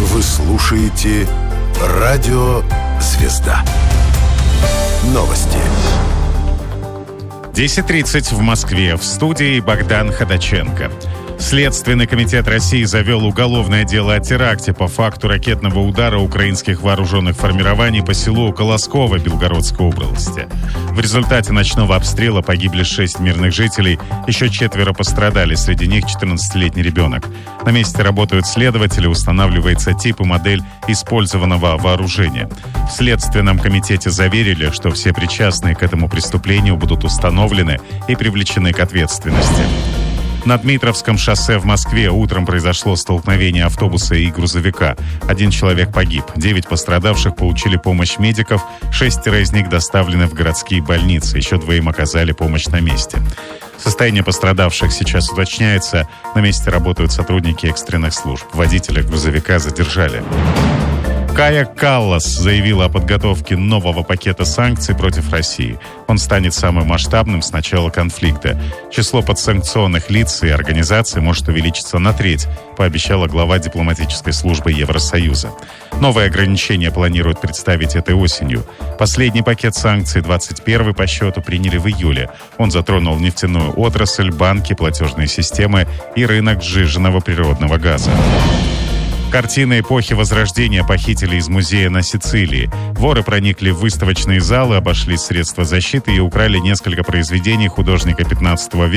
Вы слушаете «Радио Звезда». Новости. 10:30 в Москве. В студии Богдан Ходаченко. Следственный комитет России завел уголовное дело о теракте по факту ракетного удара украинских вооруженных формирований по селу Колосково Белгородской области. В результате ночного обстрела погибли 6 мирных жителей, еще 4 пострадали, среди них 14-летний ребенок. На месте работают следователи, устанавливается тип и модель использованного вооружения. В Следственном комитете заверили, что все причастные к этому преступлению будут установлены и привлечены к ответственности. На Дмитровском шоссе в Москве утром произошло столкновение автобуса и грузовика. 1 человек погиб, 9 пострадавших получили помощь медиков, 6 из них доставлены в городские больницы, еще 2 оказали помощь на месте. Состояние пострадавших сейчас уточняется. На месте работают сотрудники экстренных служб. Водителя грузовика задержали. Кая Каллас заявила о подготовке нового пакета санкций против России. Он станет самым масштабным с начала конфликта. Число подсанкционных лиц и организаций может увеличиться на треть, пообещала глава дипломатической службы Евросоюза. Новые ограничения планируют представить этой осенью. Последний пакет санкций, 21-й по счету, приняли в июле. Он затронул нефтяную отрасль, банки, платежные системы и рынок сжиженного природного газа. Картины эпохи Возрождения похитили из музея на Сицилии. Воры проникли в выставочные залы, обошли средства защиты и украли несколько произведений художника 15 века